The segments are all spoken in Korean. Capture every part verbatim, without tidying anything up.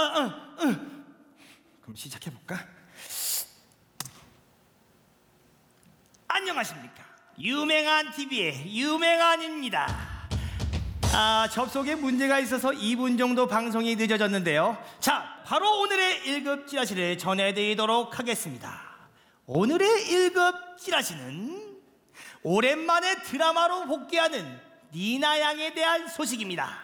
어, 어. 그럼 시작해볼까? 안녕하십니까. 유명한 티비의 유명한입니다. 아, 접속에 문제가 있어서 이 분 정도 방송이 늦어졌는데요. 자, 바로 오늘의 일 급 찌라시를 전해드리도록 하겠습니다. 오늘의 일 급 찌라시는 오랜만에 드라마로 복귀하는 니나 양에 대한 소식입니다.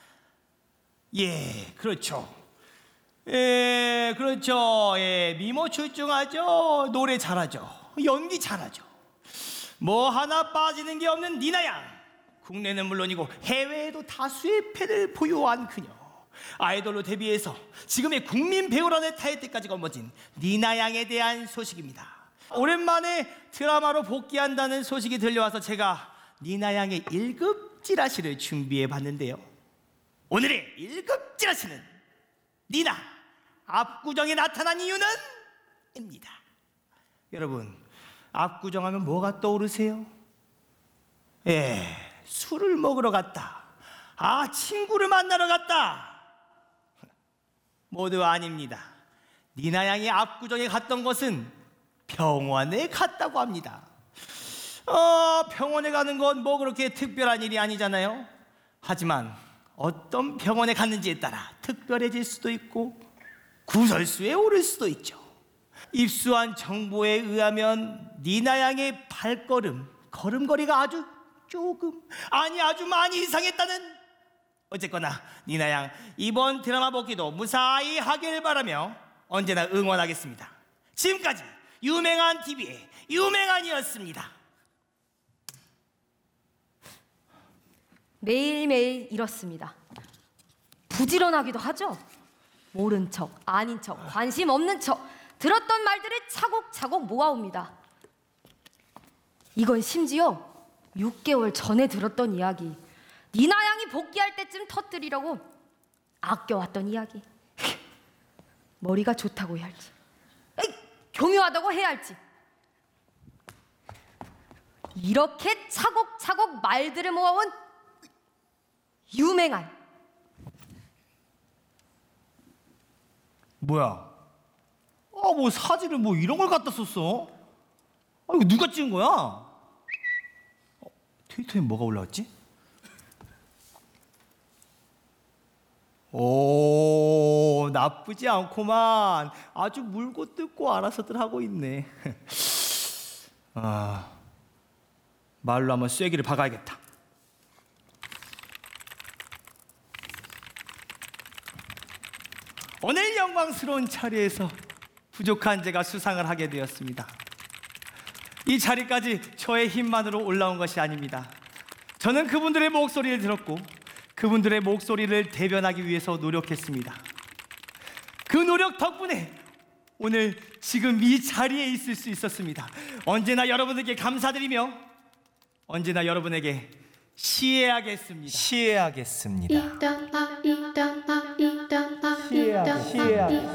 예, 그렇죠. 예, 그렇죠. 예, 미모 출중하죠. 노래 잘하죠. 연기 잘하죠. 뭐 하나 빠지는 게 없는 니나 양. 국내는 물론이고 해외에도 다수의 팬을 보유한 그녀. 아이돌로 데뷔해서 지금의 국민 배우라는 타이틀까지 거머쥔 니나 양에 대한 소식입니다. 오랜만에 드라마로 복귀한다는 소식이 들려와서 제가 니나 양의 일 급 찌라시를 준비해 봤는데요. 오늘의 일 급 찌라시는 니나 압구정에 나타난 이유는? 입니다. 여러분, 압구정하면 뭐가 떠오르세요? 예, 술을 먹으러 갔다. 아, 친구를 만나러 갔다. 모두 아닙니다. 니나 양이 압구정에 갔던 것은 병원에 갔다고 합니다. 어, 병원에 가는 건 뭐 그렇게 특별한 일이 아니잖아요. 하지만 어떤 병원에 갔는지에 따라 특별해질 수도 있고 구설수에 오를 수도 있죠. 입수한 정보에 의하면 니나 양의 발걸음, 걸음걸이가 아주 조금, 아니 아주 많이 이상했다는. 어쨌거나 니나 양 이번 드라마 복귀도 무사히 하길 바라며 언제나 응원하겠습니다. 지금까지 유명한 티비의 유명한이었습니다. 매일매일 이렇습니다. 부지런하기도 하죠. 모른 척, 아닌 척, 관심 없는 척 들었던 말들을 차곡차곡 모아옵니다. 이건 심지어 육 개월 전에 들었던 이야기. 니나 양이 복귀할 때쯤 터뜨리려고 아껴왔던 이야기. 머리가 좋다고 해야 할지, 에이, 교묘하다고 해야 할지, 이렇게 차곡차곡 말들을 모아온 유명한. 뭐야? 아, 뭐 사진을 뭐 이런 걸 갖다 썼어? 아, 이거 누가 찍은 거야? 어, 트위터에 뭐가 올라왔지? 오, 나쁘지 않구만. 아주 물고 뜯고 알아서들 하고 있네. 아, 말로 한번 쐐기를 박아야겠다. 오늘 영광스러운 자리에서 부족한 제가 수상을 하게 되었습니다. 이 자리까지 저의 힘만으로 올라온 것이 아닙니다. 저는 그분들의 목소리를 들었고 그분들의 목소리를 대변하기 위해서 노력했습니다. 그 노력 덕분에 오늘 지금 이 자리에 있을 수 있었습니다. 언제나 여러분들께 감사드리며 언제나 여러분에게 시해하겠습니다. 시해하겠습니다. 시해하겠습니다.